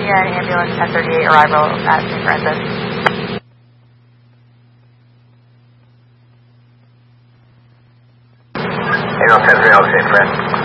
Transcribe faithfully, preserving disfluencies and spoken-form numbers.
and ambulance ten thirty-eight arrival at Saint Francis. Ambulance ten thirty-eight, Saint Francis.